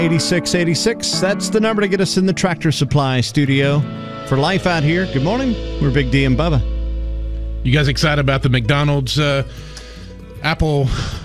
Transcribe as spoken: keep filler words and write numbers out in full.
eighty-six eighty-six. That's the number to get us in the Tractor Supply studio for Life Out Here. Good morning. We're Big D and Bubba. You guys excited about the McDonald's uh, Apple